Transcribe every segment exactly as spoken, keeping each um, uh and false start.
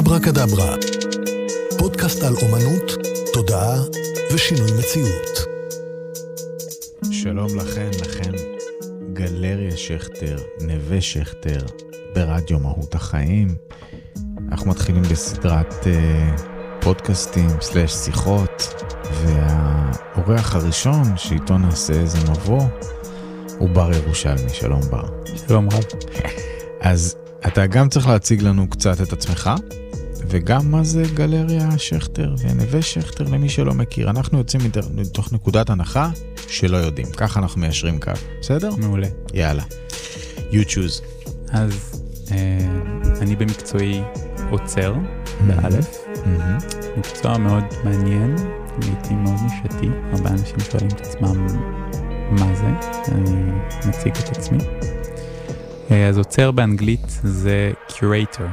אברה קדברה, פודקאסט על אומנות, תודעה ושינוי מציאות. שלום לכן, לכן, גלריה שכטר, נווה שכטר, ברדיו מהות החיים. אנחנו מתחילים בסדרת uh, פודקאסטים סלש שיחות, והאורח הראשון שאיתו נעשה איזה מבוא הוא בר ירושלמי. שלום בר. שלום רב. אז אתה גם צריך להציג לנו קצת את עצמך, וגם מה זה גלריה שכטר ונווה שכטר למי שלא מכיר. אנחנו יוצאים מתוך נקודת הנחה שלא יודעים. ככה אנחנו מיישרים קו. בסדר? מעולה. יאללה. You choose. אז אה, אני במקצועי עוצר, באלף. Mm-hmm. מקצוע מאוד מעניין, לעתים מאוד נישתי. הרבה אנשים שואלים את עצמם מה זה. אני מציג את עצמי. אה, אז עוצר באנגלית זה curator.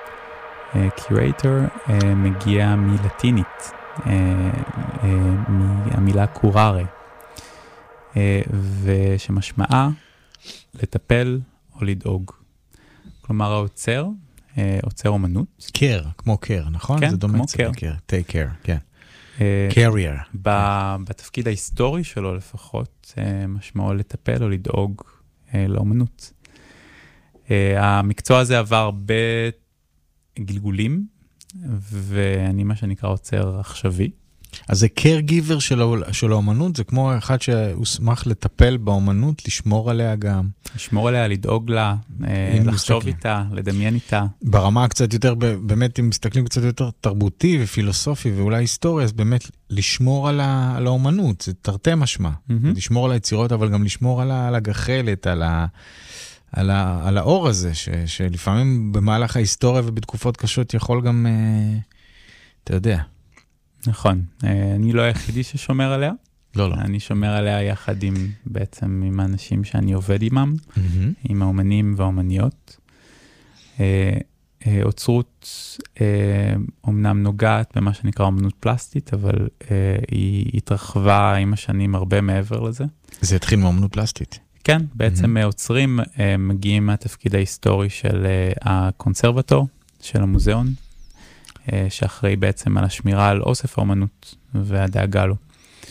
קיורייטור uh, uh, מגיע מלטינית, uh, uh, מהמילה קורare, uh, ושמשמעה לטפל או לדאוג. כלומר, העוצר, uh, עוצר אומנות. קר, כמו קר, נכון? כן, זה דומה כמו קר. take care, כן. Uh, carrier. ב- בתפקיד ההיסטורי שלו לפחות, uh, משמעו לטפל או לדאוג uh, לאומנות. Uh, המקצוע הזה עבר הרבה גלגולים, ואני מה שנקרא עוצר עכשווי. אז זה caregiver של, של האומנות, זה כמו אחד שהוסמך לטפל באומנות, לשמור עליה גם. לשמור עליה, לדאוג לה, לחשוב איתה, לדמיין איתה. ברמה קצת יותר, באמת אם מסתכלים קצת יותר תרבותי ופילוסופי ואולי היסטוריה, אז באמת לשמור על, ה, על האומנות, זה תרתי משמע. Mm-hmm. לשמור על היצירות, אבל גם לשמור על, ה, על הגחלת, על ה... על, ה, על האור הזה, ש, שלפעמים במהלך ההיסטוריה ובתקופות קשות יכול גם, אה, אתה יודע. נכון. אה, אני לא היחידי ששומר עליה. לא, לא. אני שומר עליה יחד עם, בעצם עם האנשים שאני עובד עימם, mm-hmm. עם האומנים והאומניות. אה, אה, אוצרות אה, אומנם נוגעת במה שנקרא אומנות פלסטית, אבל אה, היא התרחבה עם השנים הרבה מעבר לזה. זה התחיל מאומנות פלסטית. כן, בעצם mm-hmm. עוצרים מגיעים מהתפקיד ההיסטורי של הקונסרבטור, של המוזיאון, שאחראי בעצם על השמירה על אוסף האומנות והדאגה לו.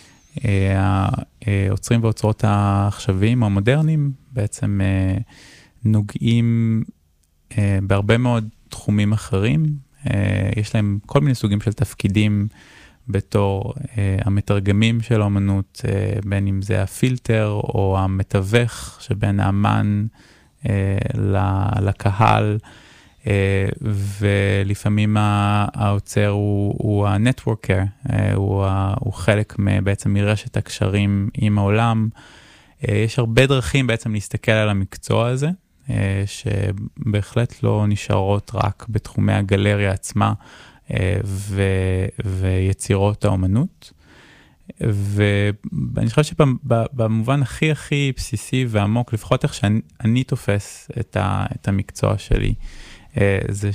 העוצרים ועוצרות העכשוויים המודרניים בעצם נוגעים בהרבה מאוד תחומים אחרים. יש להם כל מיני סוגים של תפקידים בתור uh, המתרגמים של האמנות, uh, בין אם זה הפילטר או המתווך שבין האמן uh, לקהל, uh, ולפעמים העוצר הוא, הוא הנטוורקר, uh, הוא, הוא חלק בעצם מרשת הקשרים עם העולם. Uh, יש הרבה דרכים בעצם להסתכל על המקצוע הזה, uh, שבהחלט לא נשארות רק בתחומי הגלריה עצמה, ו, ויצירות האומנות. ואני חושב שבמובן הכי הכי בסיסי ועמוק, לפחות איך שאני תופס את, ה, את המקצוע שלי, זה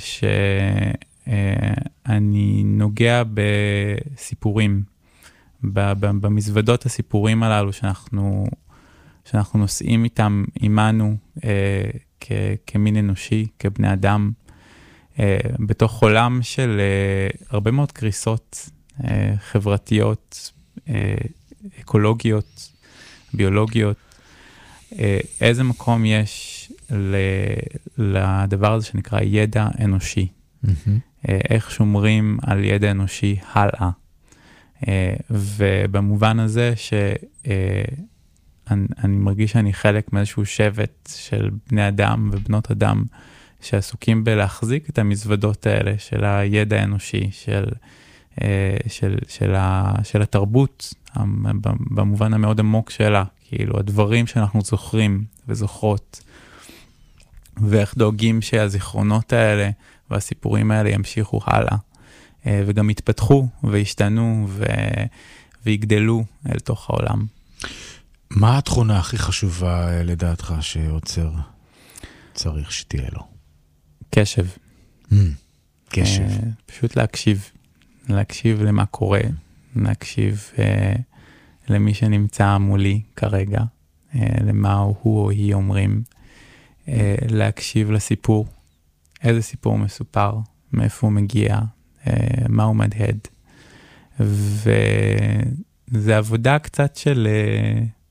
שאני נוגע בסיפורים, במזוודות הסיפורים הללו שאנחנו, שאנחנו נושאים איתם, עימנו, כ, כמין אנושי, כבני אדם, Uh, בתוך עולם של uh, הרבה מאוד קריסות uh, חברתיות, uh, אקולוגיות, ביולוגיות. Uh, איזה מקום יש ל- לדבר הזה שנקרא ידע אנושי? Mm-hmm. Uh, איך שומרים על ידע אנושי הלאה? Uh, ובמובן הזה שאני uh, מרגיש שאני חלק מאיזשהו שבט של בני אדם ובנות אדם, שעסוקים בלהחזיק את המזוודות האלה של הידע האנושי, של, של, של, ה, של התרבות, במובן המאוד עמוק שלה, כאילו הדברים שאנחנו זוכרים וזוכרות, ואיך דואגים שהזיכרונות האלה והסיפורים האלה ימשיכו הלאה, וגם יתפתחו וישתנו ו, ויגדלו אל תוך העולם. מה התכונה הכי חשובה לדעתך שעוצר צריך שתהיה לו? קשב. Mm, קשב. Uh, פשוט להקשיב. להקשיב למה קורה. להקשיב uh, למי שנמצא מולי כרגע. Uh, למה הוא או היא אומרים. Uh, להקשיב לסיפור. איזה סיפור מסופר. מאיפה הוא מגיע, מה הוא מדהד. וזה עבודה קצת של